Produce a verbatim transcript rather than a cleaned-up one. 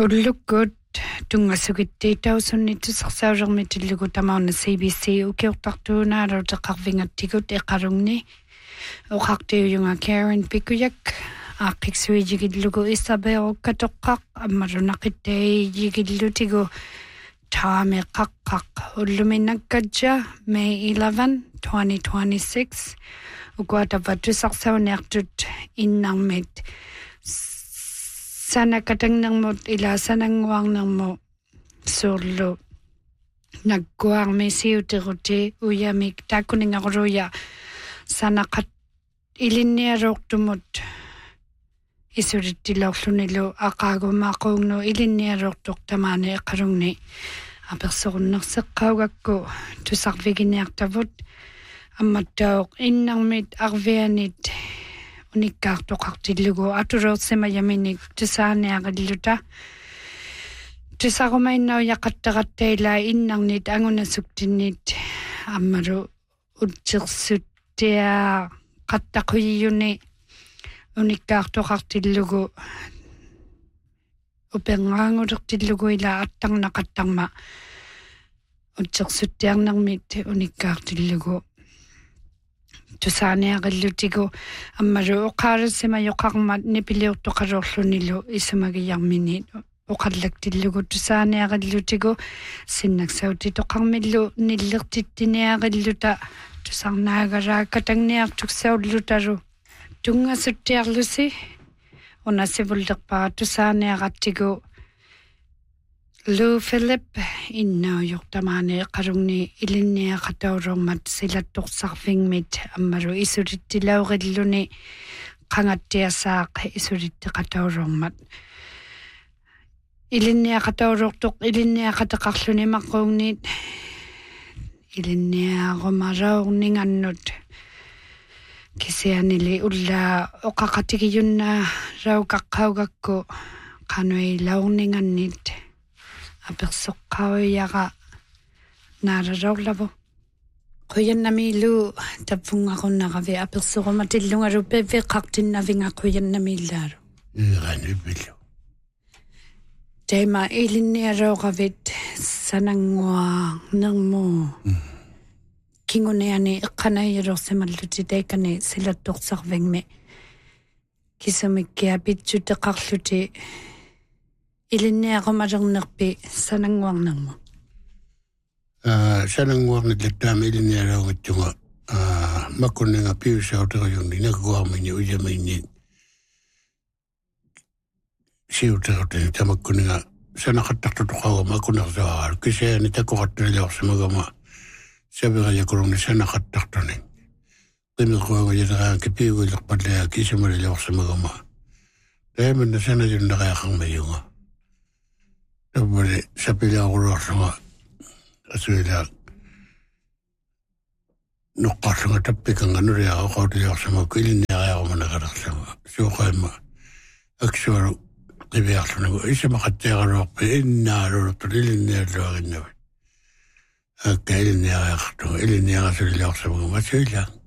Ullukut tungasugittiitausunnittusarsaujormittillugu tamauna C B C ukiortartuunaalu teqarvingattikut eqarungni uqartiujunga Karen Pikuyak aaqqiksuijigillugu Isabel katoqqaq ammarunaqittiijigillutigu taameqaqqaq ulluminakkajja May eleventh twenty twenty-six uqaatavattusarsauniartut innarmit sana katangnarmut ila sananguarnermu surlu nagguarmi siuteruti uyamik takuningaruya sanaqat ilinniaruortumut isurittilorlunilu aqaagumaaqungnu ilinniaruortuq tamaani eqarungni apersorunnerseqqaugakku tusarviginiartavut ammattauq innarmit arvianit unikkaartoqartillugu aturoorsimayaminik tusaaniaqilluta tusarumainnaw yaqattaqattaila innarnit angunasuktinnit ammaru utsersuttia qattaquyuni unikkaartoqartillugu upengaangulertillugu ila attarnaqattarma utsersuttiarnermit unikkaartillugu tusaaniaqillutigu ammaru uqaarissima yoqarmat nipiliurtoqaruorlunilu isumagiyarminit uqallaktillugu tusaaniaqillutigu sinnaksauti toqarmillu nillertittiniaqilluta tusarnaagaraa katangniartuksaulutaru tungasuttiarlusi unasivullerpaa tusaaniaqattigu Lou Philip inna yuqtamaani qarungni ilinniaqataurormat silattorsarfingmit ammaru isurittilauqilluni qangattiasaaq isurittiqataurormat ilinniaqataurortuq ilinniaqataqarluni maqquugnit ilinniaqumaraurningannut kisianili ulla oqaqatigiyunna raukaqqaugakku qanui laurningannit apersoqqauyaqa naararaulavo quyannamilu tapfungaqunnaqavi apersorumatillungaru peveqqartinnavinga quyannamillaaru iranipillu tema ilinniarauqavit sanangua nermu kinguneani eqqanaiyalorsimalluti taikani silattorsarvingmi kisumikkia pitsuteqarluti ilinniaqomalernerpi sananguarnermu ah sananguarnitlattaama ilinniaraugattunga ah makkunninga piusauteriunni nakkuarmini ujamaini siuterutini tamakkunninga sanaqattartutoqaga makkunersuaral kisaani takkuqattunilorsimagama sabirayakurunni sanaqattartuni qimiqquaga yataraanki piuguilerpallaa kisumalilorsimagama taimanna sanajunneqaaqarmayunga Nobody sapila urorma asuila noqqarlunga tappikanga nuria aqautiyorsama kuilinniaqaaqumana qaraqsama suuqaima aksuaru qiviarlunugu isamaqattiaqaruarpi innaaluruttu ilinnialluaginnavi akka ilinniaqaqtu ilinniaqasuliorsamugu masuila